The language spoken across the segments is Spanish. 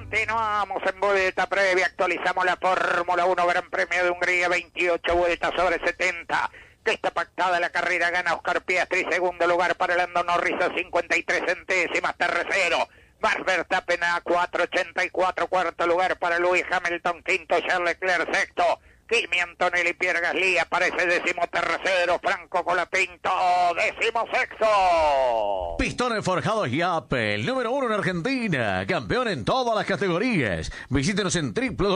Continuamos en vuelta previa, actualizamos la Fórmula 1 Gran Premio de Hungría, 28 vueltas sobre 70. Que está pactada la carrera, gana Oscar Piastri, segundo lugar para Lando Norris a 53 centésimas, tercero. Max Verstappen a 4.84, cuarto lugar para Lewis Hamilton, quinto Charles Leclerc, sexto. Kimi Antonelli, Pierre Gasly aparece decimotercero, Franco Colapinto, decimosexto. Pistones forjados Yapel, número 1 en Argentina, campeón en todas las categorías. Visítenos en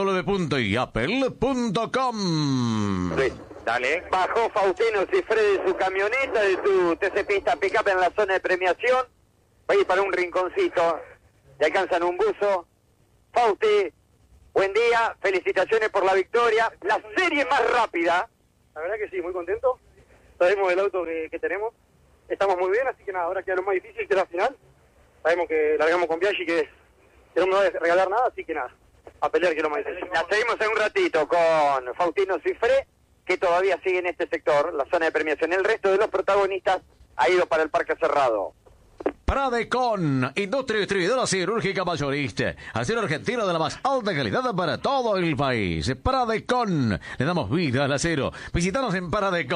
www.yapel.com. Sí, dale. Bajó Faustino Cifré de su camioneta, de su TC Pista Pickup en la zona de premiación. Va a ir para un rinconcito. Le alcanzan un buzo. Fausti, buen día, felicitaciones por la victoria. La serie más rápida. La verdad que sí, muy contento. Sabemos el auto que tenemos. Estamos muy bien, así que nada, ahora queda lo más difícil, que es la final. Sabemos que largamos con Biaggi, que no me va a regalar nada, así que nada, a pelear, que es lo más difícil. La seguimos en un ratito con Faustino Cifré, que todavía sigue en este sector, la zona de premiación. El resto de los protagonistas ha ido para el parque cerrado. Pradecon, industria distribuidora siderúrgica mayorista. Acero argentino de la más alta calidad para todo el país. Pradecon, le damos vida al acero. Visítanos en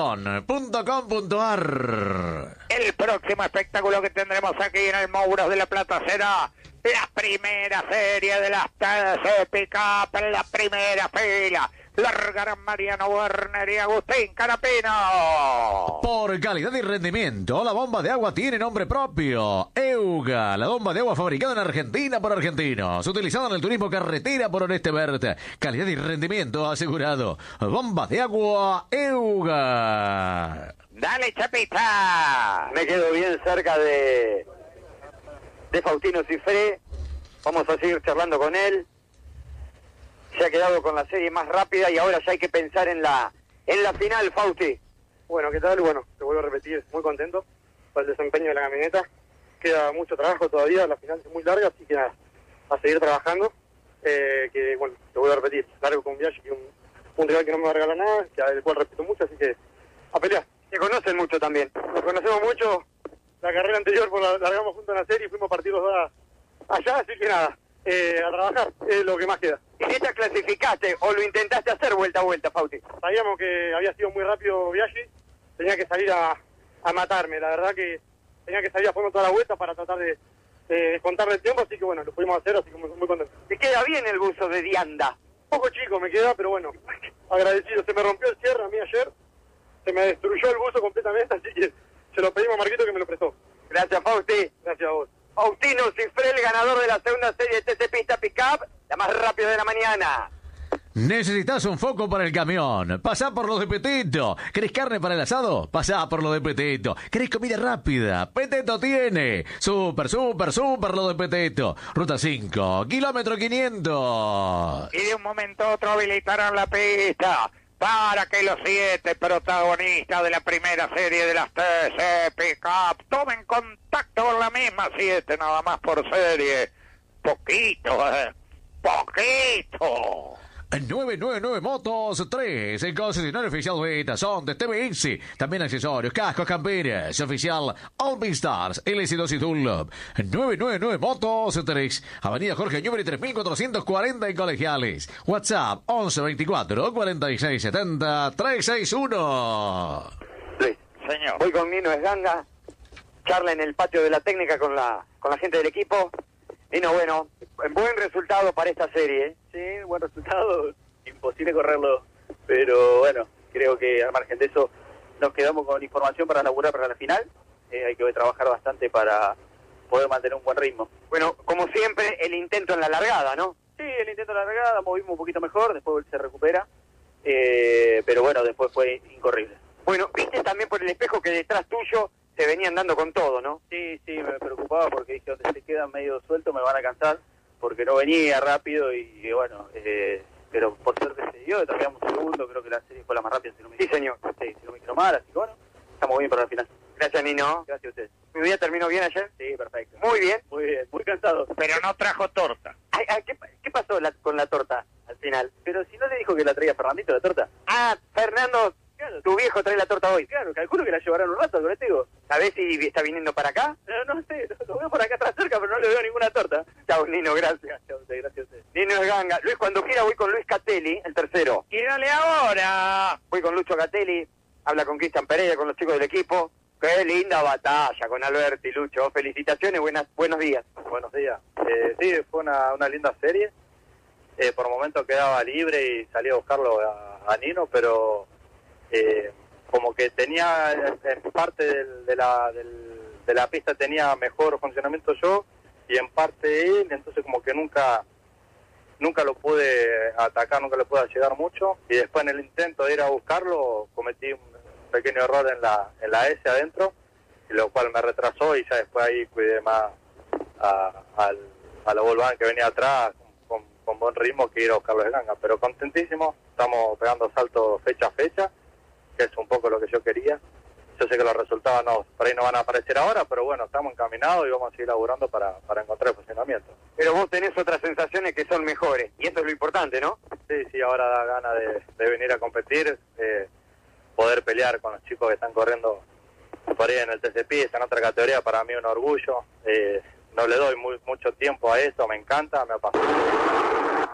pradecon.com.ar. El próximo espectáculo que tendremos aquí en el Mouros de la Plata será la primera serie de las TC Pickup en la primera fila. Largarán Mariano Werner y Agustín Canapino. Por calidad y rendimiento, la bomba de agua tiene nombre propio. Euga, la bomba de agua fabricada en Argentina por argentinos, utilizada en el turismo carretera por Oreste Berta. Calidad y rendimiento asegurado. Bomba de agua Euga. Dale, Chapita. Me quedo bien cerca de Faustino Cifré. Vamos a seguir charlando con él. Se ha quedado con la serie más rápida y ahora ya hay que pensar en la final, Fausti. Bueno, ¿qué tal? Bueno, te vuelvo a repetir, muy contento por el desempeño de la camioneta. Queda mucho trabajo todavía, la final es muy larga, así que nada, a seguir trabajando. Que bueno, te vuelvo a repetir, largo con Biaggi, que un rival que no me va a regalar nada, que el cual respeto mucho, así que a pelear. Se conocen mucho también. Nos conocemos mucho, la carrera anterior la largamos juntos en la serie y fuimos a partir los dos allá, así que nada, a trabajar es lo que más queda. ¿En esta clasificaste o lo intentaste hacer vuelta a vuelta, Fausti? Sabíamos que había sido muy rápido Biaggi, tenía que salir a matarme, la verdad que tenía que salir a fondo toda la vuelta para tratar de descontarle el tiempo, así que bueno, lo pudimos hacer, así que muy contento. Te queda bien el buzo de Dianda. Un poco chico me queda, pero bueno, agradecido. Se me rompió el cierre a mí ayer, se me destruyó el buzo completamente, así que se lo pedimos a Marquito que me lo prestó. Gracias, Fausti. Gracias a vos. Faustino Cifré, el ganador de la segunda serie de TC Pista Pickup, la más rápida de la mañana. ¿Necesitas un foco para el camión? Pasá por los de Peteto. ¿Querés carne para el asado? Pasá por lo de Peteto. ¿Querés comida rápida? Peteto tiene. Súper lo de Peteto. Ruta 5, kilómetro 500. Y de un momento a otro habilitarán la pista para que los 7 protagonistas de la primera serie de las TC Pickup tomen contacto con la misma 7, nada más por serie. Poquito. 999 Motos 3, el concesionario oficial Beta, son de TVX, también accesorios, cascos, camperas, oficial Allbistars, LS2 y Dunlop. 999 Motos 3, Avenida Jorge Newbery 3440 en Colegiales. WhatsApp 1124 46 70 361. Sí, Señor. voy con Nino Esganga, charla en el patio de la técnica con la gente del equipo. Nino, bueno, buen resultado para esta serie. Sí, buen resultado, imposible correrlo, pero bueno, creo que al margen de eso nos quedamos con información para laburar para la final. Hay que trabajar bastante para poder mantener un buen ritmo. Bueno, como siempre, el intento en la largada, ¿no? Sí, el intento de la largada, movimos un poquito mejor, después se recupera, pero bueno, después fue incorrible. Bueno, viste también por el espejo que detrás tuyo se venían dando con todo, ¿no? Sí, me preocupaba porque dije, donde se quedan medio sueltos me van a cansar, porque no venía rápido y bueno, pero por suerte se dio, tardamos un segundo, creo que la serie fue la más rápida, si no me Sí, señor. Sí, si no me quiero mal, así que bueno, estamos bien para la final. Gracias, Nino. Gracias a ustedes. ¿Mi día terminó bien ayer? Sí, perfecto. Muy bien. Muy bien, muy cansado. Pero no trajo torta. Ay, ¿qué pasó con la torta al final? Pero si no le dijo que la traía Fernandito la torta. Ah, Fernando, Claro, tu viejo trae la torta hoy. claro, calculo que la llevarán un rato al colectivo. ¿Sabés si está viniendo para acá? No sé, lo veo por acá está cerca, pero no le veo ninguna torta. Chau, Nino, gracias. Chao, gracias a usted. Nino es ganga. Luis, cuando quiera voy con Luis Catelli, el tercero. Y dale ahora. Voy con Lucho Catelli, habla con Cristian Pereira, con los chicos del equipo. Qué linda batalla con Alberti, Lucho. Felicitaciones, buenos días. Buenos días. Sí, fue una linda serie. Por momentos quedaba libre y salí a buscarlo a Nino, pero como que tenía en parte de la pista tenía mejor funcionamiento yo y en parte él, entonces como que nunca lo pude atacar, nunca le pude llegar mucho, y después en el intento de ir a buscarlo cometí un pequeño error en la S adentro, y lo cual me retrasó, y ya después ahí cuidé más a la Volván que venía atrás con buen ritmo, que ir a buscarlo de ganga. Pero contentísimo, estamos pegando saltos fecha a fecha, que es un poco lo que yo quería. Yo sé que los resultados por ahí no van a aparecer ahora, pero bueno, estamos encaminados y vamos a seguir laburando para encontrar el funcionamiento. Pero vos tenés otras sensaciones que son mejores, y eso es lo importante, ¿no? Sí, ahora da ganas de venir a competir, poder pelear con los chicos que están corriendo por ahí en el TCP, está en otra categoría, para mí un orgullo. No le doy mucho tiempo a eso, me encanta, me apasiona.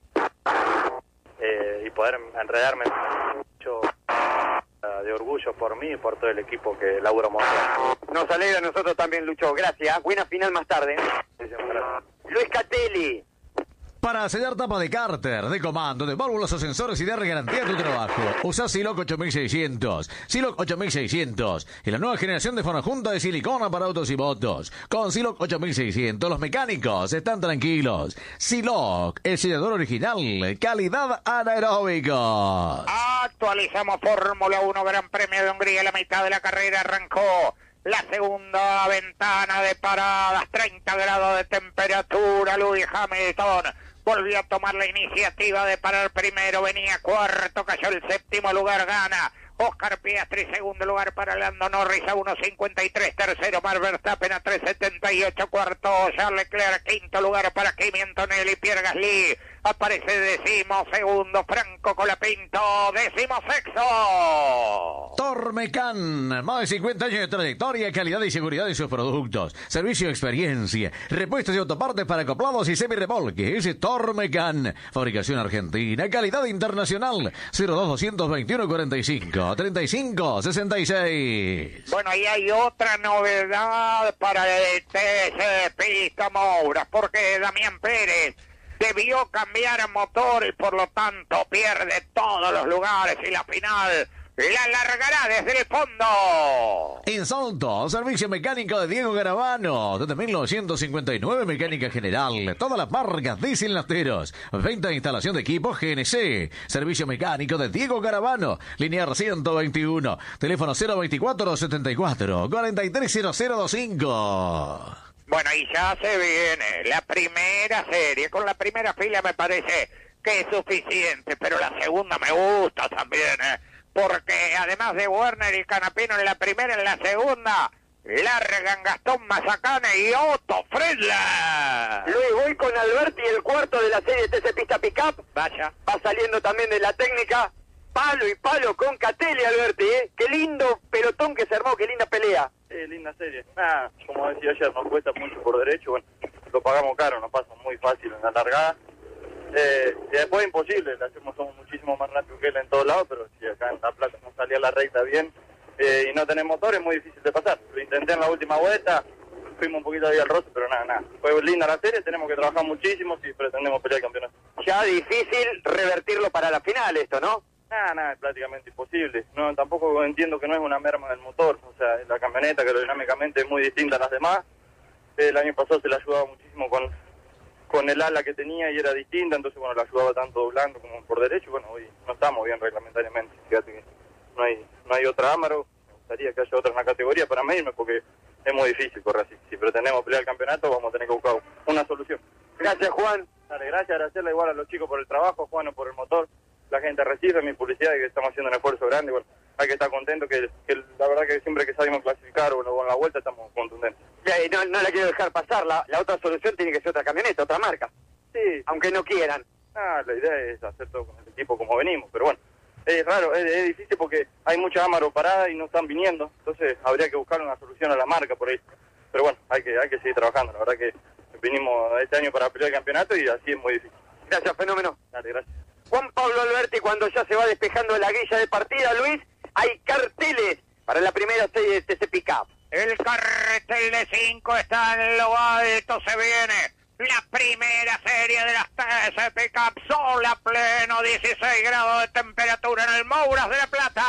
Y poder enredarme mucho de orgullo por mí y por todo el equipo que labura un montón. Nos alegra a nosotros también, Lucho. Gracias. Buena final más tarde. Muchísimas gracias. Luis Catelli. Para sellar tapa de cárter, de comando, de válvulas o sensores y darle garantía a tu trabajo, usa Siloc 8600. Siloc 8600 y la nueva generación de fonajunta de silicona para autos y motos. Con Siloc 8600 los mecánicos están tranquilos. Siloc, el sellador original, calidad anaeróbica. Actualizamos Fórmula 1 Gran Premio de Hungría. La mitad de la carrera arrancó. La segunda ventana de paradas, 30 grados de temperatura. Lewis Hamilton volvió a tomar la iniciativa de parar primero, venía cuarto, cayó el séptimo lugar, gana Oscar Piastri, segundo lugar para Lando Norris a 1.53, tercero Max Verstappen a 3.78, cuarto Charles Leclerc, quinto lugar para Kimi Antonelli, Pierre Gasly aparece décimo, segundo Franco Colapinto, décimo sexto. Tormecan, más de 50 años de trayectoria, calidad y seguridad en sus productos, servicio y experiencia, repuestos y autopartes para acoplados y semirremolques. Tormecan, fabricación argentina, calidad internacional. 02-221 45 35 66. Bueno, ahí hay otra novedad para el TC Pista Moura, porque Damián Pérez debió cambiar motor y por lo tanto pierde todos los lugares y la final la largará desde el fondo. En Salto, servicio mecánico de Diego Garavano, desde 1959, mecánica general, todas las marcas diésel lasteros, venta e instalación de equipos GNC, servicio mecánico de Diego Garavano, linear 121, teléfono 024-74 430025. Bueno, y ya se viene la primera serie. Con la primera fila me parece que es suficiente, pero la segunda me gusta también, porque además de Werner y Canapino en la primera, en la segunda largan Gastón Mazacane y Otto Friedler. Luis, voy con Alberti, el cuarto de la serie TC Pista Pickup. Vaya. Va saliendo también de la técnica. Palo y palo con Catelli, Alberti, Qué lindo pelotón que se armó, qué linda pelea. Linda serie. Como decía ayer, nos cuesta mucho por derecho, bueno, lo pagamos caro, nos pasa muy fácil en la largada. Y después imposible, le hacemos muchísimo más rápido que él en todos lados, pero si acá en La Plata no salía la recta bien y no tenés motor, es muy difícil de pasar. Lo intenté en la última vuelta, fuimos un poquito ahí al roce, pero nada. Fue linda la serie, tenemos que trabajar muchísimo si pretendemos pelear el campeonato. Ya difícil revertirlo para la final esto, ¿no? Nada, es prácticamente imposible. No, tampoco entiendo que no es una merma del motor, o sea, la camioneta que aerodinámicamente es muy distinta a las demás. El año pasado se la ayudaba muchísimo con el ala que tenía y era distinta, entonces bueno, la ayudaba tanto doblando como por derecho. Bueno, hoy no estamos bien reglamentariamente, fíjate que no hay otra Amaro, me gustaría que haya otra en la categoría para medirme porque es muy difícil correr así. Si pretendemos pelear el campeonato vamos a tener que buscar una solución. Gracias, Juan. Dale, gracias, agradecerle igual a los chicos por el trabajo, Juan por el motor. La gente recibe mi publicidad y que estamos haciendo un esfuerzo grande. Bueno, hay que estar contento que la verdad que siempre que salimos a clasificar o en la vuelta estamos contundentes. No la quiero dejar pasar, la otra solución tiene que ser otra camioneta, otra marca. Sí. Aunque no quieran. La idea es hacer todo con el equipo como venimos, pero bueno, es raro, es difícil porque hay mucha Amaro parada y no están viniendo, entonces habría que buscar una solución a la marca por ahí. Pero bueno, hay que seguir trabajando. La verdad que vinimos este año para pelear el campeonato y así es muy difícil. Gracias, Fenómeno. Dale, gracias. Juan Pablo Alberti, cuando ya se va despejando la grilla de partida, Luis, hay carteles para la primera serie de TC Pickup. El cartel de 5 está en lo alto, se viene la primera serie de las TC Pickup, sol a pleno, 16 grados de temperatura en el Mouras de la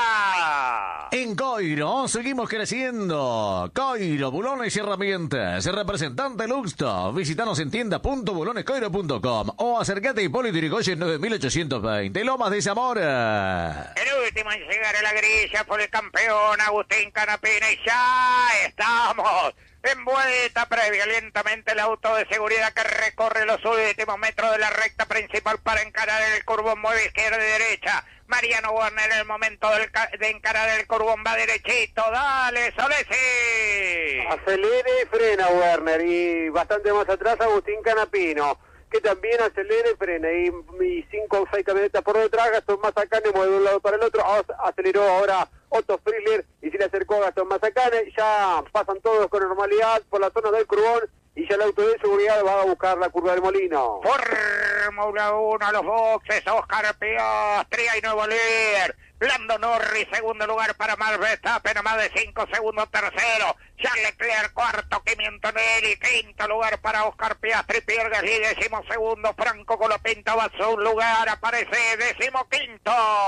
Plata. En Coiro seguimos creciendo. Coiro, bulones y herramientas. Representante Luxto. Visítanos en tienda.bulonescoiro.com o acércate a Hipólito Yrigoyen 9820, Lomas de Zamora. El último en llegar a la grilla fue el campeón Agustín Canapina y ya estamos en vuelta previa. Lentamente el auto de seguridad que recorre los últimos metros de la recta principal para encarar el curbón, mueve izquierda y derecha. Mariano Werner en el momento de encarar el curbón va derechito. Dale, Solesi. Acelera y frena Werner, y bastante más atrás Agustín Canapino, que también acelera y frena, y 5 o 6 camionetas por detrás. Gastón Mazacane mueve de un lado para el otro, aceleró ahora Otto Friedler y se le acercó a Gastón Mazacane. Ya pasan todos con normalidad por la zona del curbón y ya el auto de seguridad va a buscar la curva del Molino. Fórmula 1 a los boxes, Oscar Piastri y nuevo líder. Lando Norris, segundo lugar para Max Verstappen, a más de 5 segundos tercero. Charles Leclerc, cuarto, Kimi Antonelli, quinto lugar para Oscar Piastri, Pierre Gasly, décimo segundo, Franco Colapinto va a su lugar, aparece décimo quinto.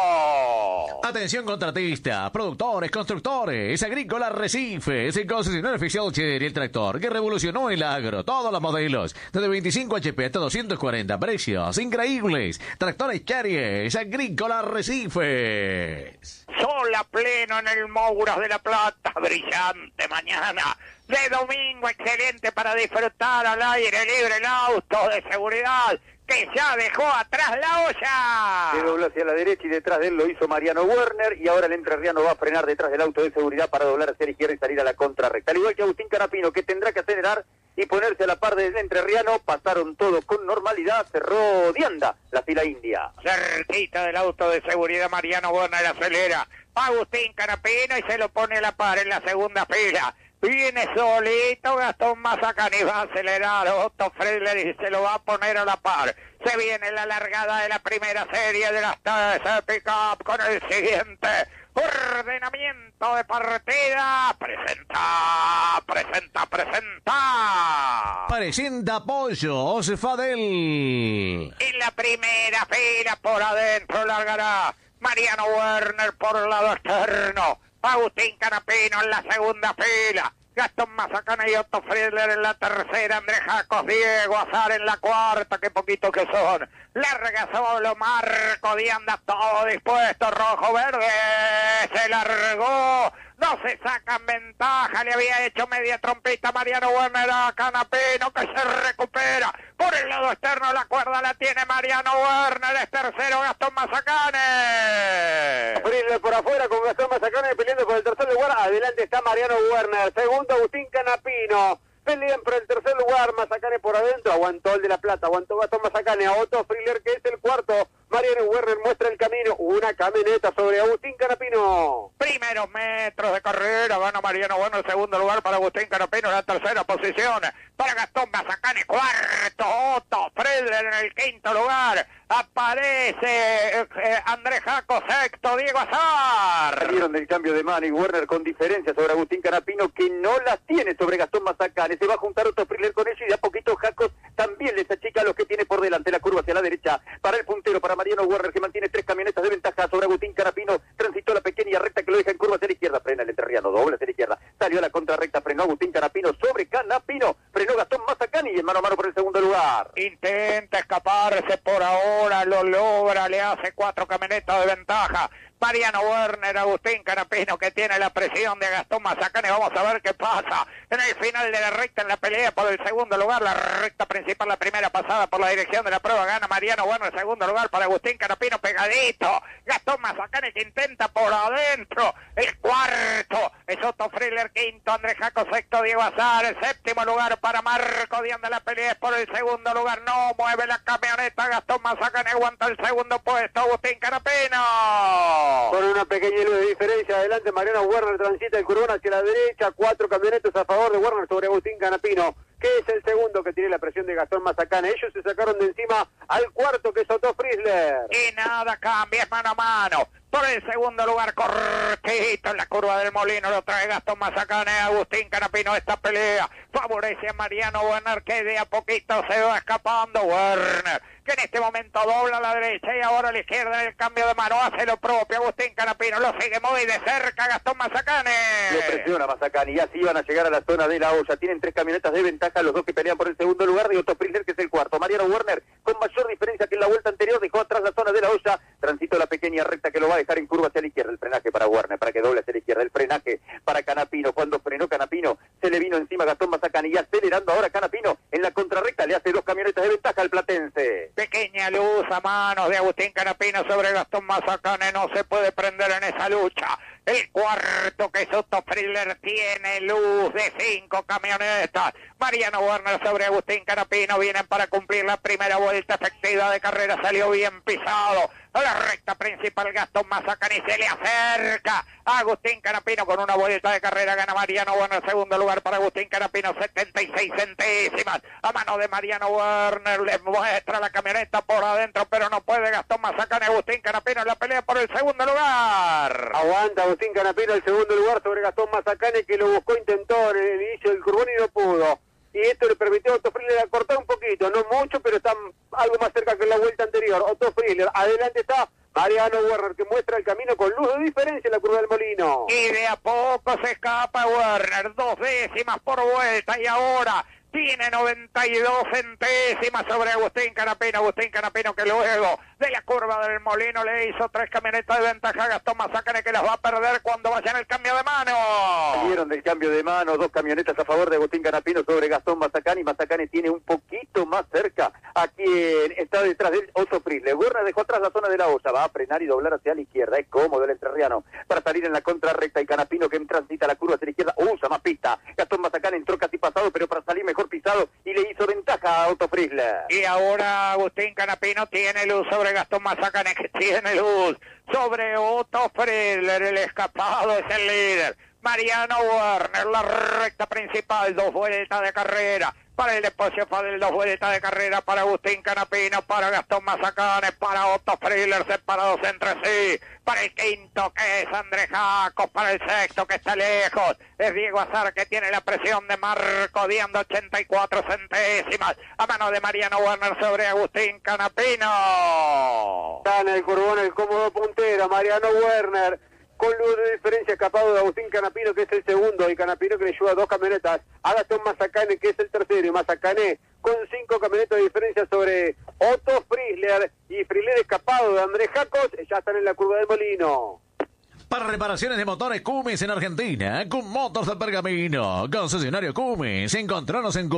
Atención contratistas, productores, constructores, Agrícola Arrecifes, el concesionario oficial Chery, el tractor que revolucionó el agro, todos los modelos, desde 25 HP hasta 240, precios increíbles. Tractores Chery, Agrícola Arrecifes. Sol a pleno en el Mouras de la Plata, brillante mañana de domingo, excelente para disfrutar al aire libre el auto de seguridad que ya dejó atrás la olla. Se dobló hacia la derecha y detrás de él lo hizo Mariano Werner, y ahora el entrerriano va a frenar detrás del auto de seguridad para doblar hacia la izquierda y salir a la contrarrecta. Al igual que Agustín Canapino, que tendrá que acelerar y ponerse a la par del entrerriano. Pasaron todos con normalidad, cerró Dianda la fila india. Cerquita del auto de seguridad, Mariano Werner acelera. Agustín Canapino y se lo pone a la par en la segunda fila. Viene solito Gastón Mazacane, va a acelerar Otto Friedler y se lo va a poner a la par. Se viene la largada de la primera serie de las TC Pickup con el siguiente ordenamiento de partida. Presenta. Presenta Pollos Fadel. En la primera fila por adentro largará Mariano Werner por el lado externo. Agustín Canapino en la segunda fila. Gastón Mazacane y Otto Friedler en la tercera. Andrés Jacos, Diego Azar en la cuarta. Qué poquito que son. Larga solo Marco Dianda, todo dispuesto. Rojo, verde. Se largó. No se sacan ventaja. Le había hecho media trompita Mariano Werner a Canapino, que se recupera. Por el lado externo la cuerda la tiene Mariano Werner. Es tercero Gastón Mazacane. Friedler por afuera con Gastón Mazacane peleando por el tercer lugar. Adelante está Mariano Werner. Segundo Agustín Canapino. Pelean por el tercer lugar, Mazacane por adentro, aguantó el de La Plata, aguantó Gastón Mazacane, a Otto Friedler, que es el cuarto. Mariano Werner muestra el camino, una camioneta sobre Agustín Canapino. Primeros metros de carrera, gana Mariano Werner, segundo lugar para Agustín Canapino, en la tercera posición para Gastón Mazacane, cuarto Otto Friedler en el quinto lugar. Aparece Andrés Jaco, sexto Diego Azar. Salieron del cambio de mano y Werner con diferencia sobre Agustín Canapino, que no las tiene sobre Gastón Mazacane. Se va a juntar Otto Friedler con ellos y de a poquito Jacos también les achica a los que tiene por delante. La curva hacia la derecha para el puntero, para Mariano Werner, que mantiene 3 camionetas de ventaja sobre Agustín Canapino. Transitó la pequeña recta que lo deja en curva hacia la izquierda. Frena el entrerriano, dobla hacia la izquierda. Salió a la contrarrecta, frenó Agustín Canapino sobre Canapino. Frenó Gastón Mazacane y en mano a mano por el segundo lugar. Intenta escaparse por ahora, lo logra, le hace 4 camionetas de ventaja. Mariano Werner, Agustín Canapino, que tiene la presión de Gastón Mazacane. Vamos a ver qué pasa en el final de la recta, en la pelea por el segundo lugar. La recta principal, la primera pasada por la dirección de la prueba, gana Mariano Werner, segundo lugar para Agustín Canapino, pegadito. Gastón Mazacane que intenta por adentro. El cuarto es Otto Friedler, quinto Andrés Jaco, sexto Diego Azar. El séptimo lugar para Marco Dianda, la pelea es por el segundo lugar. No mueve la camioneta Gastón Mazacane, aguanta el segundo puesto Agustín Canapino. Con una pequeña luz de diferencia, adelante Mariano Werner transita el curvón hacia la derecha, 4 camionetas a favor de Werner sobre Agustín Canapino, que es el segundo que tiene la presión de Gastón Mazacane. Ellos se sacaron de encima al cuarto, que es Otto Frizzler. Y nada cambia, es mano a mano. Por el segundo lugar, cortito en la curva del Molino, lo trae Gastón Mazacane. Agustín Canapino, esta pelea favorece a Mariano Werner, que de a poquito se va escapando. Werner, que en este momento dobla a la derecha y ahora a la izquierda en el cambio de mano, hace lo propio. Agustín Canapino lo sigue muy de cerca Gastón Mazacane. Lo presiona Mazacane y así van a llegar a la zona de la olla. Tienen 3 camionetas de ventaja, los dos que pelean por el segundo lugar, de Otto Frizzler, que es el cuarto. Mariano Werner, con mayor diferencia que en la vuelta anterior, dejó atrás la zona de la olla, transitó la pequeña recta que lo va a dejar en curva hacia la izquierda. El frenaje para Werner, para que doble hacia la izquierda. El frenaje para Canapino. Cuando frenó Canapino, se le vino encima Gastón Mazacane, y acelerando ahora Canapino en la contrarrecta, le hace 2 camionetas de ventaja al platense. Pequeña luz a manos de Agustín Canapino sobre Gastón Mazacane, no se puede prender en esa lucha. El cuarto, que es Otto Frizzler, tiene luz de 5 camionetas. Mariano Werner sobre Agustín Canapino vienen para cumplir la primera vuelta efectiva de carrera, salió bien pisado. A la recta principal Gastón Mazacane se le acerca a Agustín Canapino con una vuelta de carrera, gana Mariano Werner, segundo lugar para Agustín Canapino, 76 centésimas. A mano de Mariano Werner, le muestra la camioneta por adentro, pero no puede Gastón Mazacane. Agustín Canapino en la pelea por el segundo lugar. Aguanta Agustín Canapino el segundo lugar sobre Gastón Mazacane, que lo buscó, intentó en el inicio del curvón y no pudo. Y esto le permitió a Otto Frizzler acortar un poquito, no mucho, pero está algo más cerca que en la vuelta anterior. Otto Frizzler, adelante está Mariano Werner, que muestra el camino con luz de diferencia en la curva del Molino. Y de a poco se escapa Werner, 2 décimas por vuelta, y ahora tiene 92 centésimas sobre Agustín Canapino. Agustín Canapino, que luego de la curva del Molino le hizo 3 camionetas de ventaja a Gastón Mazacane, que las va a perder cuando vaya en el cambio de mano. Salieron del cambio de mano, 2 camionetas a favor de Agustín Canapino sobre Gastón Mazacane, y Mazacane tiene un poquito más cerca a quien está detrás de él, Otto Frizzler. Werner dejó atrás la zona de la olla, va a frenar y doblar hacia la izquierda. Es cómodo el entrerriano para salir en la contrarrecta, y Canapino, que transita la curva hacia la izquierda, usa más pista. Gastón Mazacane entró casi pasado, pero para salir mejor pisado, y le hizo ventaja a Otto Frizzler. Y ahora Agustín Canapino tiene luz sobre Gastón Mazacane, que tiene luz sobre Otto Frizzler. El escapado es el líder. Mariano Werner, la recta principal, 2 vueltas de carrera. Para el Despacio Fadel, 2 vueltas de carrera para Agustín Canapino, para Gastón Mazacane, para Otto Frizzler, separados entre sí. Para el quinto, que es Andrés Jacos, para el sexto, que está lejos, es Diego Azar, que tiene la presión de Marco Diando, 84 centésimas. A mano de Mariano Werner sobre Agustín Canapino. Está en el curvón el cómodo puntero, Mariano Werner, con luz de diferencia, escapado de Agustín Canapino, que es el segundo, y Canapino, que le lleva 2 camionetas a Gastón Mazacane, que es el tercero, y Mazacane con 5 camionetas de diferencia sobre Otto Frizzler, y Frizzler escapado de Andrés Jacos, ya están en la curva del Molino. Para reparaciones de motores Cummins en Argentina, Cum Motors de Pergamino, concesionario Cummins, encontranos en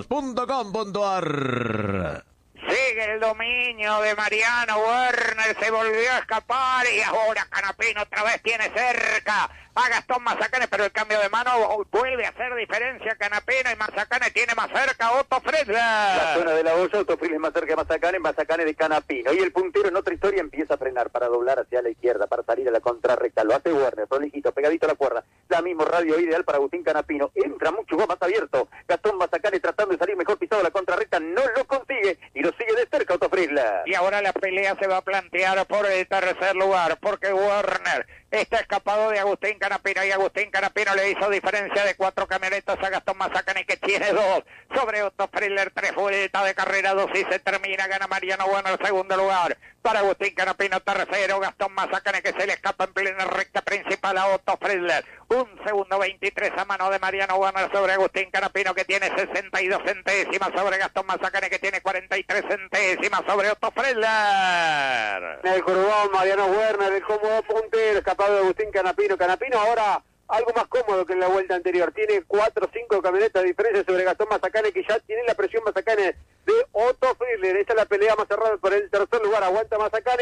cummotors.com.ar. Sigue el dominio de Mariano Werner, se volvió a escapar, y ahora Canapino otra vez tiene cerca a Gastón Mazacane, pero el cambio de mano vuelve a hacer diferencia. Canapino, y Mazacane tiene más cerca a Otto Frizzler. La zona de la olla, Otto Frizzler más cerca de Mazacane, Mazacane de Canapino. Y el puntero en otra historia empieza a frenar para doblar hacia la izquierda, para salir a la contrarrecta. Lo hace Werner, prolijito, pegadito a la cuerda. La mismo radio ideal para Agustín Canapino. Entra mucho más abierto. Gastón Mazacane tratando de salir mejor pisado a la contrarrecta, no lo consigue, y lo sigue de cerca Otto Frizzler. Y ahora la pelea se va a plantear por el tercer lugar, porque Werner está escapado de Agustín Canapino, y Agustín Canapino le hizo diferencia de 4 camionetas a Gastón Mazacane, que tiene 2 sobre Otto Frizzler. 3 vueltas de carrera, 2 y se termina. Gana Mariano Werner, segundo lugar para Agustín Canapino, tercero Gastón Mazacane, que se le escapa en plena recta principal a Otto Frizzler. 1 segundo 23 a mano de Mariano Werner sobre Agustín Canapino, que tiene 62 centésimas sobre Gastón Mazacane, que tiene 43 centésimas sobre Otto Frizzler. En el curvón, Mariano Werner, el cómodo puntero, escapado de Agustín Canapino. Canapino ahora algo más cómodo que en la vuelta anterior. Tiene 4 o 5 camionetas de diferencia sobre Gastón Mazacane, que ya tiene la presión Mazacane de Otto Frizzler. Esta es la pelea más cerrada por el tercer lugar. Aguanta Mazacane. Ahora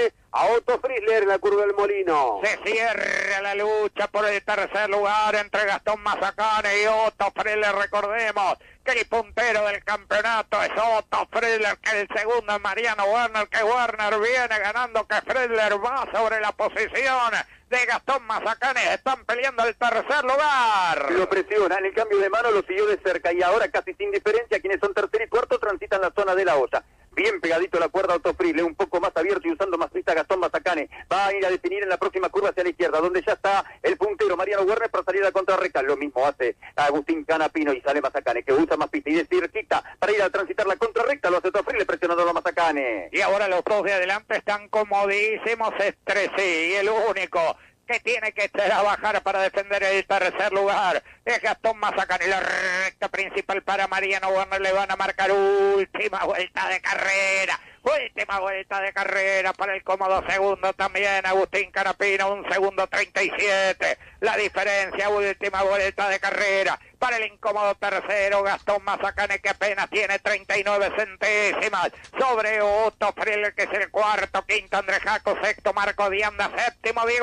Otto Frizzler en la curva del Molino. Se cierra la lucha por el tercer lugar entre Gastón Mazacane y Otto Frizzler. Recordemos que el puntero del campeonato es Otto Frizzler, que el segundo es Mariano Werner, que Werner viene ganando, que Frizzler va sobre la posición de Gastón Mazacane. Están peleando el tercer lugar. Lo presionan, el cambio de mano lo siguió de cerca y ahora casi sin diferencia quienes son tercer y cuarto transitan la zona de la olla. Bien pegadito a la cuerda Otto Frizzler, un poco más abierto y usando más pista Gastón Mazacane. Va a ir a definir en la próxima curva hacia la izquierda, donde ya está el puntero Mariano Werner para salir a la contrarrecta. Lo mismo hace Agustín Canapino y sale Mazacane, que usa más pista y de cerquita para ir a transitar la contrarrecta. Lo hace Otto Frizzler presionando a Mazacane. Y ahora los dos de adelante están comodísimos entre sí. Y el único que tiene que trabajar para defender el tercer lugar es Gastón Mazacane. La recta principal para Mariano Werner, le van a marcar última vuelta de carrera. Última vuelta de carrera para el cómodo segundo también Agustín Canapino, 1 segundo 37. La diferencia, última vuelta de carrera para el incómodo tercero Gastón Mazacane, que apenas tiene 39 centésimas sobre Otto Frizzler, que es el cuarto, quinto Andrés Jaco, sexto Marco Dianda, séptimo Diego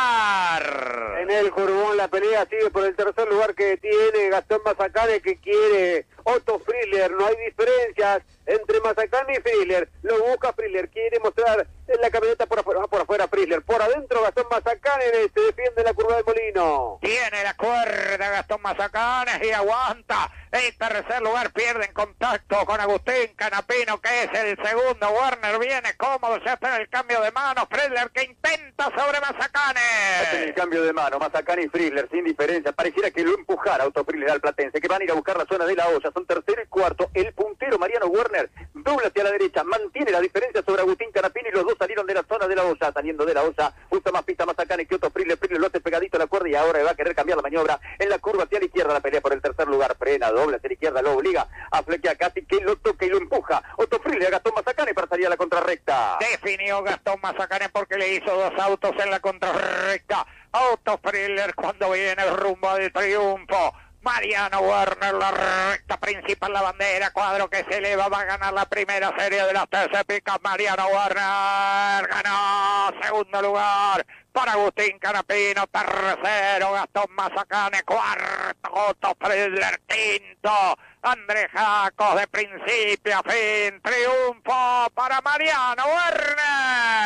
Azar. En el curvón la pelea sigue por el tercer lugar que tiene Gastón Mazacane, que quiere Otto Frizzler. No hay diferencias entre Mazacane y Frizzler. Lo busca Frizzler, quiere mostrar en la camioneta por afuera Frizzler. Por adentro Gastón Mazacane se defiende la curva del Molino. Tiene la cuerda Gastón Mazacane y aguanta. En tercer lugar pierde en contacto con Agustín Canapino, que es el segundo. Werner viene cómodo, ya está en el cambio de mano. Frizzler que intenta sobre Mazacane. En el cambio de mano, Mazacane y Frizzler sin diferencia. Pareciera que lo empujara Otto Frizzler al platense, que van a ir a buscar la zona de la olla. Son tercero y cuarto. El puntero Mariano Werner dobla hacia la derecha, mantiene la diferencia sobre Agustín Canapino y los dos salieron de la zona de la olla. Saliendo de la olla, usa más pista Mazacane que Otto Frizzler. Frizzler lo hace pegadito a la cuerda y ahora va a querer cambiar la maniobra en la curva hacia la izquierda. La pelea por el tercer lugar, frena, doble hacia la izquierda, lo obliga a flequear casi que lo toca y lo empuja. Otto Frizzler a Gastón Mazacane para salir a la contrarrecta. Definió Gastón Mazacane porque le hizo dos autos en la contrarrecta. Otto Frizzler cuando viene rumbo al triunfo. Mariano Werner, la recta principal, la bandera, cuadro que se eleva, va a ganar la primera serie de las TC Pickup. Mariano Werner ganó, segundo lugar para Agustín Canapino, tercero Gastón Mazacane, cuarto Otto Frizzler, quinto Andrés Jacos, de principio a fin, triunfo para Mariano Werner.